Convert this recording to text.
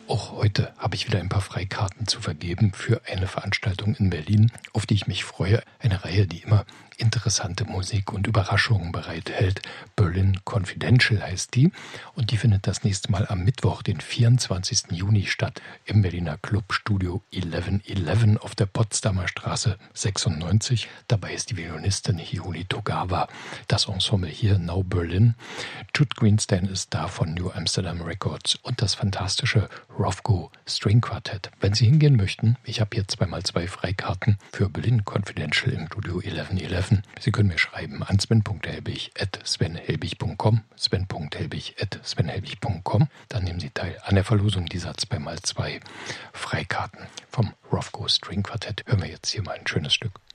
Auch heute habe ich wieder ein paar Freikarten zu vergeben für eine Veranstaltung in Berlin, auf die ich mich freue. Eine Reihe, die immer interessante Musik und Überraschungen bereithält. Berlin Confidential heißt die. Und die findet das nächste Mal am Mittwoch, den 24. Juni statt, im Berliner Club Studio 1111 auf der Potsdamer Straße 96. Dabei ist die Violinistin Hioli Togawa. Das Ensemble hier, Now Berlin. Jude Greenstein ist da von New Amsterdam Records und das fantastische Rothko String Quartet. Wenn Sie hingehen möchten, ich habe hier 2x2 Freikarten für Berlin Confidential im Studio 1111. Sie können mir schreiben an sven.helbig@svenhelbig.com, sven.helbig@svenhelbig.com. Dann nehmen Sie teil an der Verlosung dieser 2x2 Freikarten vom Rothko String Quartet. Hören wir jetzt hier mal ein schönes Stück.